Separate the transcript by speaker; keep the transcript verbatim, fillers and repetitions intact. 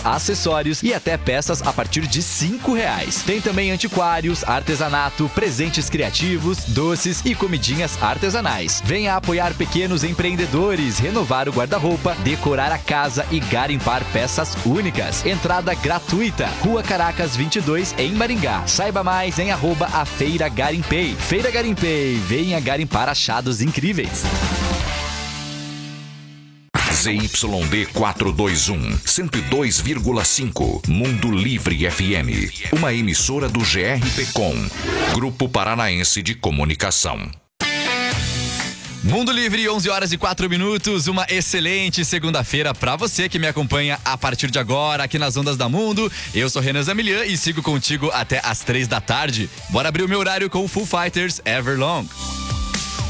Speaker 1: acessórios e até peças a partir de cinco reais. Tem também antiquários, artesanato, presentes criativos, doces e comidinhas artesanais. Venha apoiar pequenos empreendedores, renovar o guarda-roupa, decorar a casa e garimpar peças únicas. Entrada gratuita. Rua Caracas vinte e dois, em Maringá. Saiba mais em arroba a Feira Garimpei. Feira Garimpei, venha garimpar achados incríveis.
Speaker 2: Z Y D quatrocentos e vinte e um, cento e dois vírgula cinco, Mundo Livre F M. Uma emissora do G R P Com, Grupo Paranaense de Comunicação.
Speaker 1: Mundo Livre, onze horas e quatro minutos, uma excelente segunda-feira pra você que me acompanha a partir de agora aqui nas Ondas da Mundo. Eu sou Renan Zamilian e sigo contigo até às três da tarde. Bora abrir o meu horário com o Foo Fighters Everlong.